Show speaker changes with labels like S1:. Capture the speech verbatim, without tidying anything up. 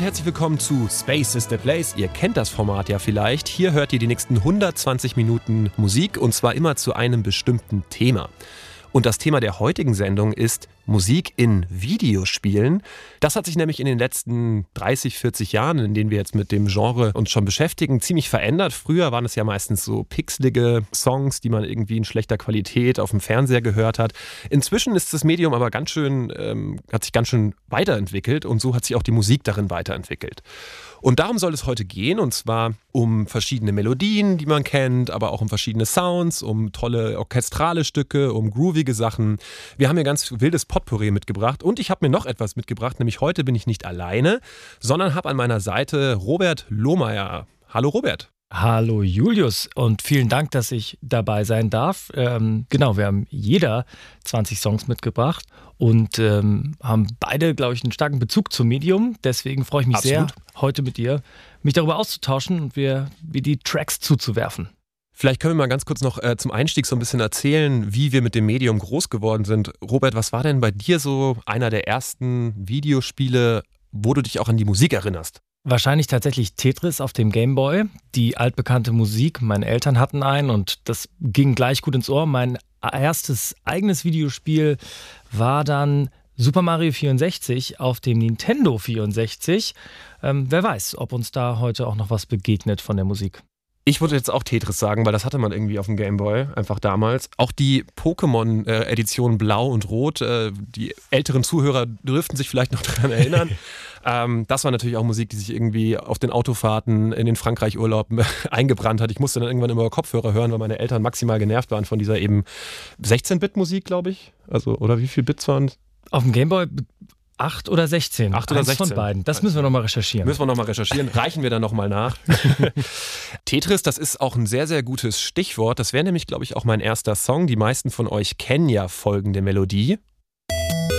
S1: herzlich willkommen zu Space is the Place. Ihr kennt das Format ja vielleicht. Hier hört ihr die nächsten hundertzwanzig Minuten Musik und zwar immer zu einem bestimmten Thema. Und das Thema der heutigen Sendung ist Musik in Videospielen. Das hat sich nämlich in den letzten dreißig, vierzig Jahren, in denen wir jetzt mit dem Genre uns schon beschäftigen, ziemlich verändert. Früher waren es ja meistens so pixelige Songs, die man irgendwie in schlechter Qualität auf dem Fernseher gehört hat. Inzwischen ist das Medium aber ganz schön, ähm, hat sich ganz schön weiterentwickelt und so hat sich auch die Musik darin weiterentwickelt. Und darum soll es heute gehen, und zwar um verschiedene Melodien, die man kennt, aber auch um verschiedene Sounds, um tolle orchestrale Stücke, um groovige Sachen. Wir haben hier ganz wildes Potpourri mitgebracht und ich habe mir noch etwas mitgebracht, nämlich heute bin ich nicht alleine, sondern habe an meiner Seite Robert Lohmeier. Hallo Robert.
S2: Hallo Julius und vielen Dank, dass ich dabei sein darf. Ähm, genau, wir haben jeder zwanzig Songs mitgebracht und ähm, haben beide, glaube ich, einen starken Bezug zum Medium. Deswegen freue ich mich
S1: Absolut.
S2: sehr, heute mit dir mich darüber auszutauschen und wir, wie die Tracks zuzuwerfen.
S1: Vielleicht können wir mal ganz kurz noch äh, zum Einstieg so ein bisschen erzählen, wie wir mit dem Medium groß geworden sind. Robert, was war denn bei dir so einer der ersten Videospiele, wo du dich auch an die Musik erinnerst?
S2: Wahrscheinlich tatsächlich Tetris auf dem Gameboy, die altbekannte Musik. Meine Eltern hatten einen und das ging gleich gut ins Ohr. Mein erstes eigenes Videospiel war dann Super Mario vierundsechzig auf dem Nintendo vierundsechzig. Ähm, wer weiß, ob uns da heute auch noch was begegnet von der Musik.
S1: Ich würde jetzt auch Tetris sagen, weil das hatte man irgendwie auf dem Gameboy, einfach damals. Auch die Pokémon-Edition Blau und Rot, äh, die älteren Zuhörer dürften sich vielleicht noch daran erinnern. ähm, das war natürlich auch Musik, die sich irgendwie auf den Autofahrten in den Frankreich-Urlauben eingebrannt hat. Ich musste dann irgendwann immer Kopfhörer hören, weil meine Eltern maximal genervt waren von dieser eben sechzehn-Bit-Musik, glaube ich. Also, oder wie viel Bits waren es?
S2: Auf dem Gameboy acht oder sechzehn.
S1: acht oder
S2: Eins
S1: sechzehn.
S2: von beiden. Das müssen wir nochmal recherchieren.
S1: Müssen wir nochmal recherchieren. Reichen wir dann nochmal nach. Tetris, das ist auch ein sehr, sehr gutes Stichwort. Das wäre nämlich, glaube ich, auch mein erster Song. Die meisten von euch kennen ja folgende Melodie.